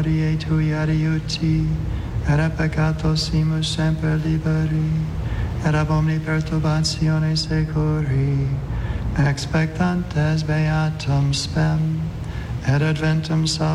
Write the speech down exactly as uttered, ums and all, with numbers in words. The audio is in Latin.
Maria, tui adiuti, et peccatos simus semper liberi, et ab omni perturbatione securi, expectantes beatum spem, et adventum salvationem